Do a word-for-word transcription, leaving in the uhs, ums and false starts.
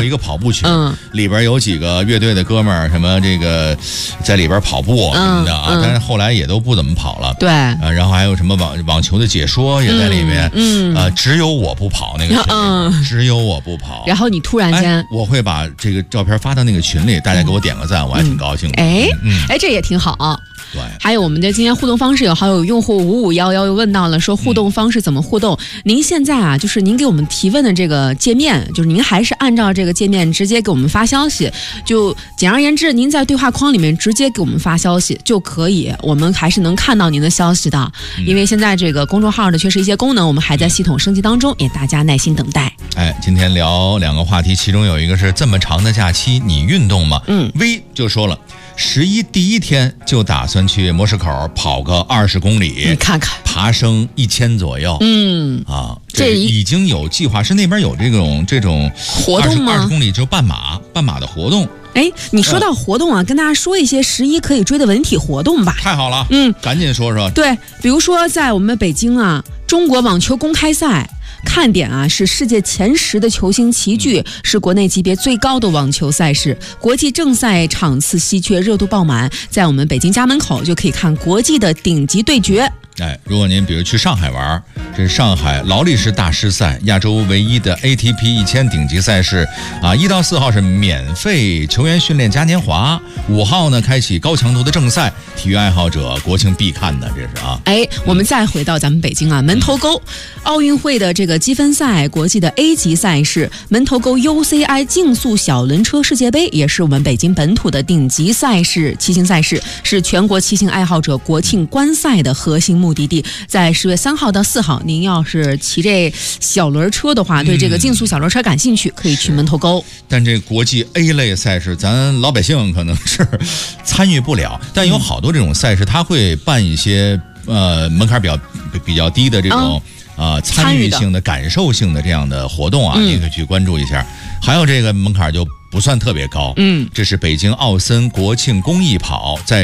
有一个跑步群， 嗯， 里边有几个乐队的哥们儿，什么这个在里边跑步什么的啊， 嗯嗯、 但是后来也都不怎么跑了。 对， 啊，然后还有什么网网球的解说也在里面， 嗯， 呃，只有我不跑那个群，嗯，只有我不跑。 然后你突然间， 哎、我会把这个照片发到那个群里，大家给我点个赞，嗯、我还挺高兴的。 哎， 嗯， 哎，这也挺好。 对， 还有我们的今天互动方式，有好友用户五五幺幺又问到了，说互动方式怎么互动？嗯、您现在啊，就是您给我们提问的这个界面，就是您还是按照这个界面直接给我们发消息。就简而言之，您在对话框里面直接给我们发消息就可以，我们还是能看到您的消息的。嗯、因为现在这个公众号的确实一些功能，我们还在系统升级当中，也大家耐心等待。 哎，今天聊两个话题，其中有一个是这么长的假期，你运动吗？ 嗯 ，V 就说了。十一第一天就打算去磨石口跑个二十公里， 你看看， 爬升一千左右。 嗯啊，这已经有计划，是那边有这种这种活动吗？ 二十公里就半马，半马的活动。 哎，你说到活动啊，嗯、跟大家说一些十一可以追的文体活动吧。 太好了， 嗯， 赶紧说说。 对，比如说在我们北京啊，中国网球公开赛。看点啊，是世界前十的球星齐聚，是国内级别最高的网球赛事。国际正赛场次稀缺，热度爆满，在我们北京家门口就可以看国际的顶级对决。 哎，如果您比如去上海玩，这是上海劳力士大师赛，亚洲唯一的 A T P 一千顶级赛事啊！一到四号是免费球员训练嘉年华，五号呢开启高强度的正赛，体育爱好者国庆必看的，这是啊！ 哎，我们再回到咱们北京啊，门头沟奥运会的这个积分赛，国际的 A 级赛事，门头沟 U C I 竞速小轮车世界杯，也是我们北京本土的顶级赛事，骑行赛事，是全国骑行爱好者国庆观赛的核心目的地。在十月三号到四号，您要是骑这小轮车的话，对这个竞速小轮车感兴趣，嗯、可以去门头沟。 但这国际 A 类赛事，咱老百姓可能是参与不了，但有好多这种赛事，他会办一些呃门槛比较比较低的这种。嗯啊、呃，参与性的、感受性的这样的活动啊，嗯、你可以去关注一下。还有这个门槛就不算特别高，嗯，这是北京奥森国庆公益跑在。